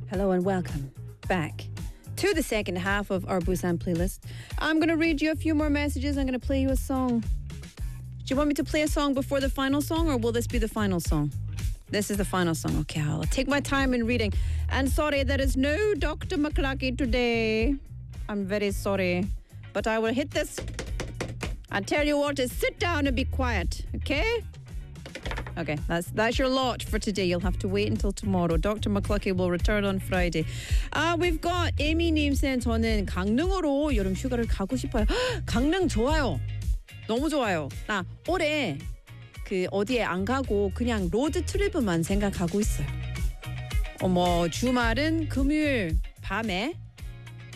Hello and welcome back to the second half of our Busan playlist. I'm going to read you a few more messages. I'm going to play you a song. Do you want me to play a song before the final song, or will this be the final song? This is the final song. Okay, I'll take my time in reading. And sorry, there is no Dr. McClucky today. I'm very sorry. But I will hit this and tell you all to sit down and be quiet, okay? Okay, that's your lot for today. You'll have to wait until tomorrow. Dr. McClucky will return on Friday. We've got Amy님 saying 저는 강릉으로 여름 휴가를 가고 싶어요. 강릉 좋아요. 너무 좋아요. 나 올해 어디에 안 가고 그냥 로드 트립만 생각하고 있어요. 주말은 금요일 밤에